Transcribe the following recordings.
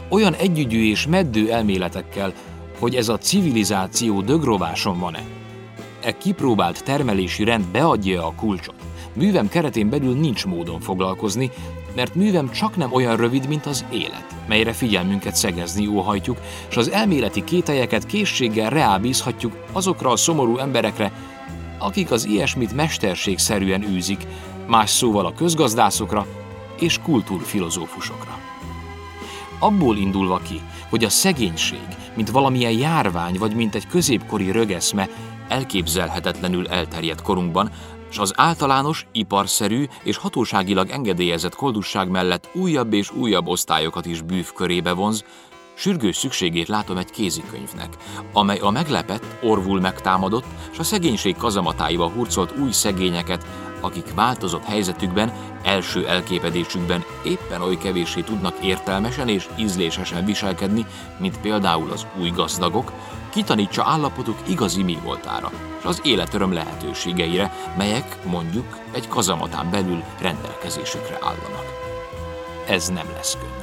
olyan együgyű és meddő elméletekkel, hogy ez a civilizáció dögrováson van-e. E kipróbált termelési rend beadja a kulcsot. Művem keretén belül nincs módon foglalkozni, mert művem csaknem olyan rövid, mint az élet, melyre figyelmünket szegezni óhajtjuk, és az elméleti kételyeket készséggel rábízhatjuk azokra a szomorú emberekre, akik az ilyesmit mesterségszerűen űzik, más szóval a közgazdászokra és kultúrfilozófusokra. Abból indulva ki, hogy a szegénység, mint valamilyen járvány vagy mint egy középkori rögeszme elképzelhetetlenül elterjedt korunkban, és az általános, iparszerű és hatóságilag engedélyezett koldusság mellett újabb és újabb osztályokat is bűv körébe vonz, sürgős szükségét látom egy kézikönyvnek, amely a meglepett, orvul megtámadott, és a szegénység kazamatáiba hurcolt új szegényeket, akik változott helyzetükben, első elképedésükben éppen oly kevéssé tudnak értelmesen és ízlésesen viselkedni, mint például az új gazdagok, kitanítsa állapotuk igazi mi voltára, és az életöröm lehetőségeire, melyek, mondjuk, egy kazamatán belül rendelkezésükre állanak. Ez nem lesz könnyű.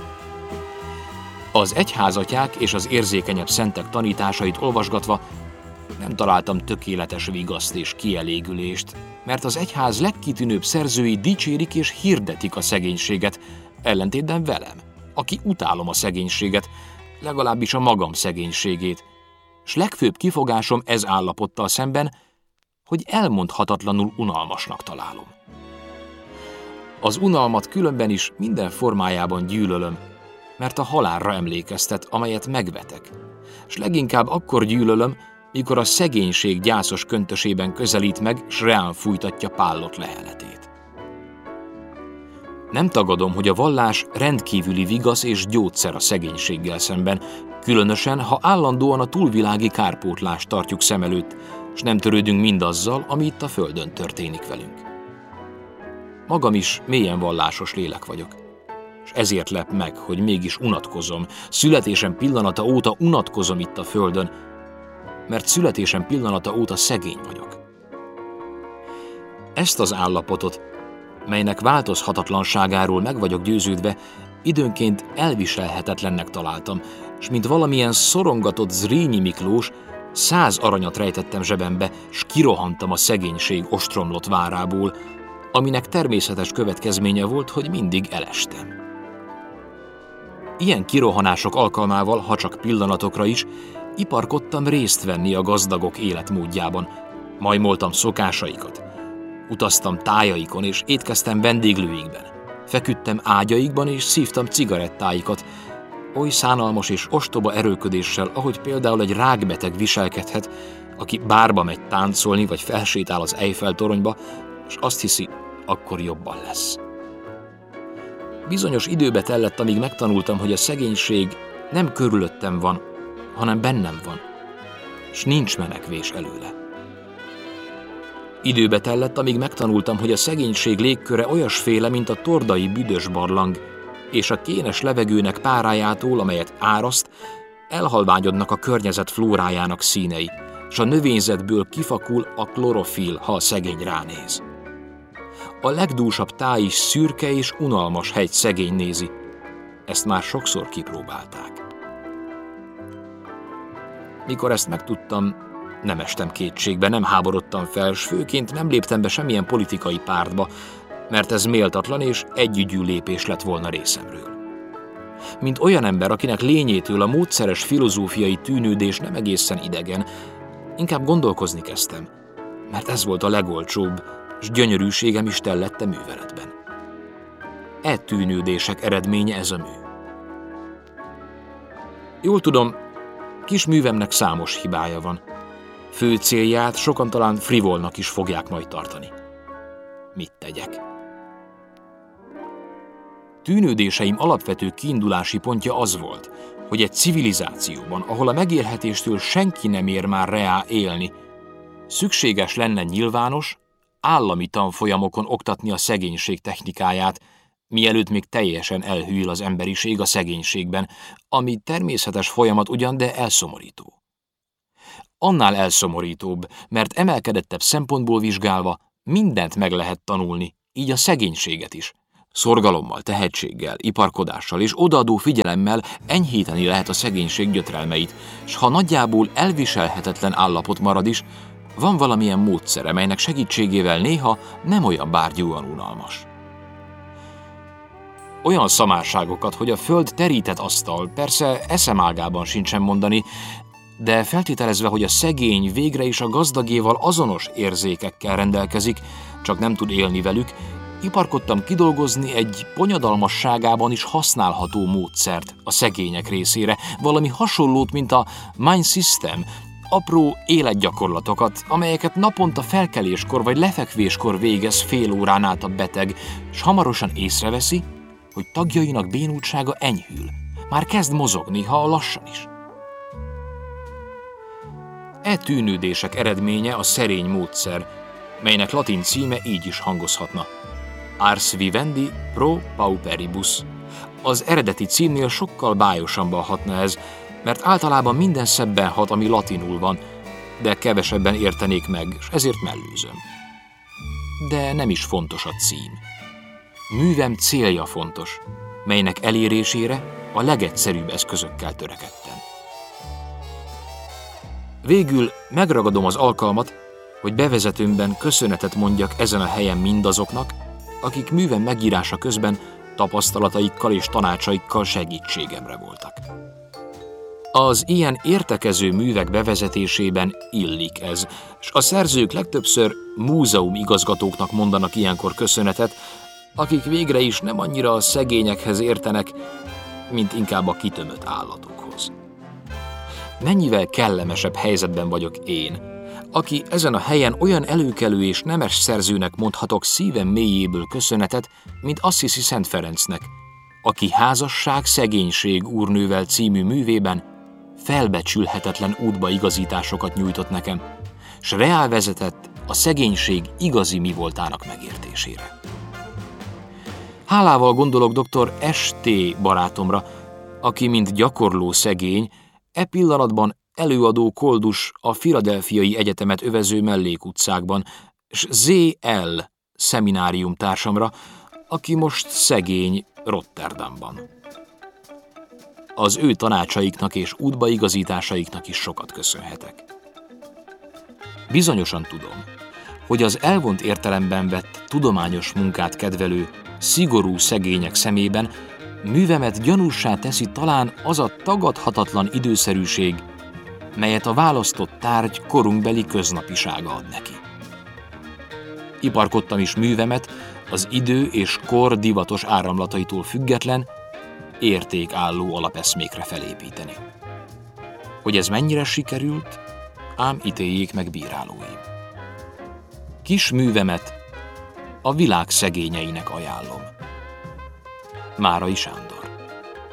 Az egyházatyák és az érzékenyebb szentek tanításait olvasgatva nem találtam tökéletes vigaszt és kielégülést, mert az egyház legkitűnőbb szerzői dicsérik és hirdetik a szegénységet, ellentétben velem, aki utálom a szegénységet, legalábbis a magam szegénységét, s legfőbb kifogásom ez állapottal szemben, hogy elmondhatatlanul unalmasnak találom. Az unalmat különben is minden formájában gyűlölöm, mert a halálra emlékeztet, amelyet megvetek, s leginkább akkor gyűlölöm, mikor a szegénység gyászos köntösében közelít meg, s reán fújtatja pállott leheletét. Nem tagadom, hogy a vallás rendkívüli vigasz és gyógyszer a szegénységgel szemben, különösen, ha állandóan a túlvilági kárpótlást tartjuk szem előtt, s nem törődünk mindazzal, ami itt a földön történik velünk. Magam is mélyen vallásos lélek vagyok, és ezért lep meg, hogy mégis unatkozom, születésem pillanata óta unatkozom itt a földön, mert születésem pillanata óta szegény vagyok. Ezt az állapotot, melynek változhatatlanságáról meg vagyok győződve, időnként elviselhetetlennek találtam, s mint valamilyen szorongatott Zrínyi Miklós, 100 aranyat rejtettem zsebembe, s kirohantam a szegénység ostromlott várából, aminek természetes következménye volt, hogy mindig elestem. Ilyen kirohanások alkalmával, ha csak pillanatokra is, iparkodtam részt venni a gazdagok életmódjában, majmoltam szokásaikat, utaztam tájaikon és étkeztem vendéglőikben, feküdtem ágyaikban és szívtam cigarettáikat, oly szánalmas és ostoba erőlködéssel, ahogy például egy rákbeteg viselkedhet, aki bárba megy táncolni vagy felsétál az Eiffel-toronyba, és azt hiszi, akkor jobban lesz. Bizonyos időbe tellett, amíg megtanultam, hogy a szegénység nem körülöttem van, hanem bennem van, s nincs menekvés előle. Időbe tellett, amíg megtanultam, hogy a szegénység légköre olyasféle, mint a tordai büdös barlang, és a kénes levegőnek párájától, amelyet áraszt, elhalványodnak a környezet flórájának színei, s a növényzetből kifakul a klorofil, ha a szegény ránéz. A legdúsabb táj is szürke és unalmas hegy szegény nézi. Ezt már sokszor kipróbálták. Mikor ezt megtudtam, nem estem kétségbe, nem háborodtam fel, s főként nem léptem be semmilyen politikai pártba, mert ez méltatlan és együgyű lépés lett volna részemről. Mint olyan ember, akinek lényétől a módszeres filozófiai tűnődés nem egészen idegen, inkább gondolkozni kezdtem, mert ez volt a legolcsóbb, s gyönyörűségem is tellett a műveletben. E tűnődések eredménye ez a mű. Jól tudom, kis művemnek számos hibája van. Fő célját sokan talán frivolnak is fogják majd tartani. Mit tegyek? Tűnődéseim alapvető kiindulási pontja az volt, hogy egy civilizációban, ahol a megélhetéstől senki nem ér már reá élni, szükséges lenne nyilvános, állami tanfolyamokon oktatni a szegénység technikáját, mielőtt még teljesen elhűl az emberiség a szegénységben, ami természetes folyamat ugyan, de elszomorító. Annál elszomorítóbb, mert emelkedettebb szempontból vizsgálva mindent meg lehet tanulni, így a szegénységet is, Szorgalommal, tehetséggel, iparkodással és odaadó figyelemmel enyhíteni lehet a szegénység gyötrelmeit, s ha nagyjából elviselhetetlen állapot marad is, van valamilyen módszer, melynek segítségével néha nem olyan bárgyúan unalmas. Olyan szamárságokat, hogy a föld terített asztal, persze eszemágában sincsen mondani, de feltételezve, hogy a szegény végre is a gazdagéval azonos érzékekkel rendelkezik, csak nem tud élni velük, iparkodtam kidolgozni egy bonyodalmasságában is használható módszert a szegények részére, valami hasonlót, mint a Mind System, apró életgyakorlatokat, amelyeket naponta felkeléskor vagy lefekvéskor végez fél órán át a beteg, s hamarosan észreveszi, hogy tagjainak bénultsága enyhül, már kezd mozogni, ha lassan is. E tűnődések eredménye a szerény módszer, melynek latin címe így is hangozhatna: Ars Vivendi pro pauperibus. Az eredeti címnél sokkal bájosabban hatna ez, mert általában minden szebben hat, ami latinul van, de kevesebben értenék meg, és ezért mellőzöm. De nem is fontos a cím. Művem célja fontos, melynek elérésére a legegyszerűbb eszközökkel törekedtem. Végül megragadom az alkalmat, hogy bevezetőmben köszönetet mondjak ezen a helyen mindazoknak, akik művem megírása közben tapasztalataikkal és tanácsaikkal segítségemre voltak. Az ilyen értekező művek bevezetésében illik ez, s a szerzők legtöbbször múzeumigazgatóknak mondanak ilyenkor köszönetet, akik végre is nem annyira a szegényekhez értenek, mint inkább a kitömött állatokhoz. Mennyivel kellemesebb helyzetben vagyok én, aki ezen a helyen olyan előkelő és nemes szerzőnek mondhatok szívem mélyéből köszönetet, mint Assisi Szent Ferencnek, aki Házasság, szegénység úrnővel című művében felbecsülhetetlen útbaigazításokat nyújtott nekem, s reálvezetett a szegénység igazi mi voltának megértésére. Hálával gondolok dr. S.T. barátomra, aki mint gyakorló szegény, e pillanatban előadó koldus a Philadelphiai Egyetemet övező mellékutcákban, s Z.L. szeminárium társamra, aki most szegény Rotterdamban. Az ő tanácsaiknak és útbaigazításaiknak is sokat köszönhetek. Bizonyosan tudom, hogy az elvont értelemben vett tudományos munkát kedvelő, szigorú szegények szemében művemet gyanússá teszi talán az a tagadhatatlan időszerűség, melyet a választott tárgy korunkbeli köznapisága ad neki. Iparkodtam is művemet az idő és kor divatos áramlataitól független, értékálló alapeszmékre felépíteni. Hogy ez mennyire sikerült, ám ítéljék meg bírálóim. Kis művemet a világ szegényeinek ajánlom. Márai Sándor.